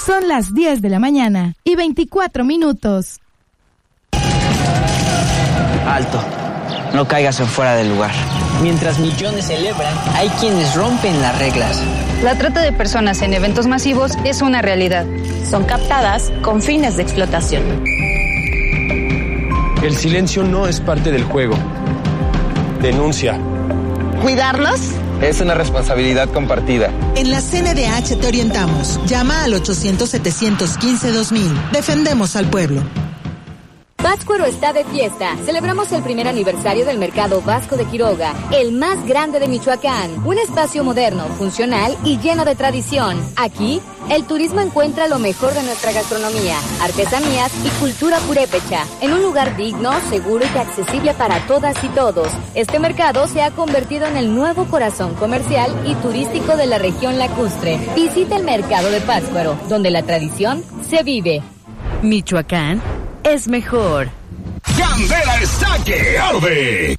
Son las 10 de la mañana y 24 minutos. Alto, no caigas en fuera del lugar. Mientras millones celebran, hay quienes rompen las reglas. La trata de personas en eventos masivos es una realidad. Son captadas con fines de explotación. El silencio no es parte del juego. Denuncia. ¿Cuidarlos? Es una responsabilidad compartida. En la CNDH te orientamos. Llama al 800-715-2000. Defendemos al pueblo. Pátzcuaro está de fiesta. Celebramos el primer aniversario del Mercado Vasco de Quiroga, el más grande de Michoacán. Un espacio moderno, funcional y lleno de tradición. Aquí, el turismo encuentra lo mejor de nuestra gastronomía, artesanías y cultura purépecha, en un lugar digno, seguro y accesible para todas y todos. Este mercado se ha convertido en el nuevo corazón comercial y turístico de la región lacustre. Visita el Mercado de Pátzcuaro, donde la tradición se vive. Michoacán es mejor. Candela está que arde.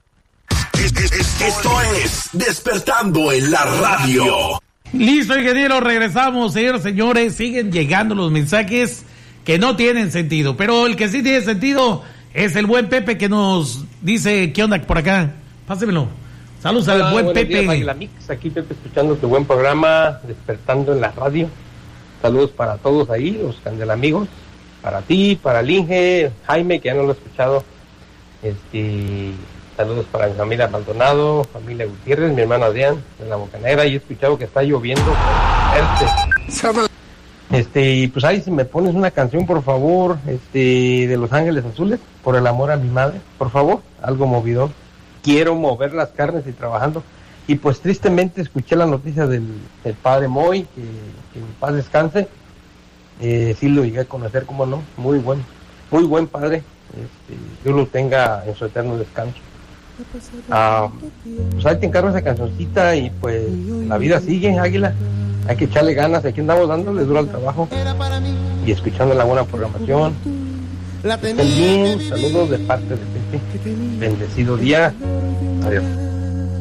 Esto es Despertando en la Radio. Listo, ingeniero, regresamos, señores. Siguen llegando los mensajes que no tienen sentido, pero el que sí tiene sentido es el buen Pepe, que nos dice qué onda por acá. Pásemelo. Saludos al buen Pepe. Días, Águila Mix. Aquí Pepe escuchando tu buen programa Despertando en la Radio. Saludos para todos ahí, los Candela amigos. Para ti, para el Inge, Jaime, que ya no lo he escuchado. Saludos para mi familia Maldonado, familia Gutiérrez, mi hermano Adrián, de la Bocanera, y he escuchado que está lloviendo fuerte. Pues ahí si me pones una canción, por favor, de Los Ángeles Azules, Por el amor a mi madre, por favor, algo movidor. Quiero mover las carnes y trabajando. Y pues tristemente escuché la noticia del padre Moy, que en paz descanse. Sí lo llegué a conocer, cómo no, muy buen padre. Dios lo tenga en su eterno descanso. Pues ahí te encargo esa cancioncita y pues la vida sigue, Águila. Hay que echarle ganas, aquí andamos dándole duro al trabajo y escuchando la buena programación. Estén bien, saludos de parte de Pepe. Bendecido día. Adiós.